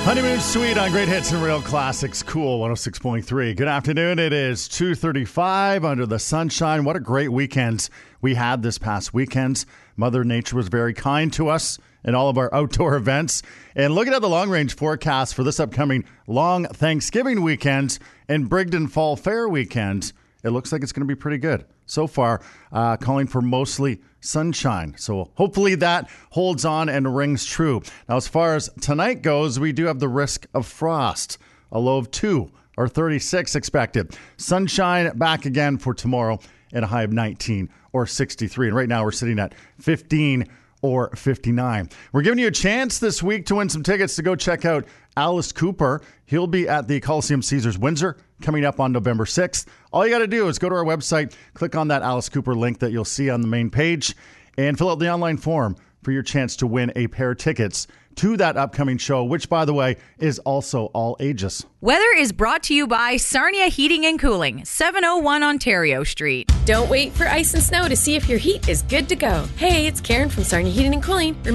Honeymoon Suite on Great Hits and Real Classics. Cool 106.3. Good afternoon. It is 2:35 under the sunshine. What a great weekend we had this past weekend. Mother Nature was very kind to us in all of our outdoor events. And looking at the long-range forecast for this upcoming long Thanksgiving weekend and Brigden Fall Fair weekend, it looks like it's going to be pretty good. So far, calling for mostly sunshine. So hopefully that holds on and rings true. Now, as far as tonight goes, we do have the risk of frost. A low of 2 or 36 expected. Sunshine back again for tomorrow and a high of 19 or 63. And right now we're sitting at 15 or 59. We're giving you a chance this week to win some tickets to go check out Alice Cooper. He'll be at the Coliseum Caesars Windsor coming up on November 6th. All you got to do is go to our website, click on that Alice Cooper link that you'll see on the main page, and fill out the online form for your chance to win a pair of tickets to that upcoming show, which, by the way, is also all ages. Weather is brought to you by Sarnia Heating and Cooling, 701 Ontario Street. Don't wait for ice and snow to see if your heat is good to go. Hey, it's Karen from Sarnia Heating and Cooling.